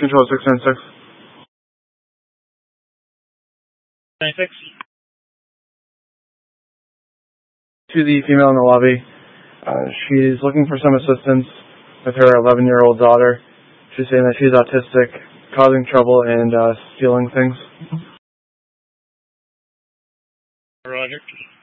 Control 696. 96. To the female in the lobby. She's looking for some assistance with her 11-year-old daughter. She's saying that she's autistic, causing trouble and stealing things. Roger.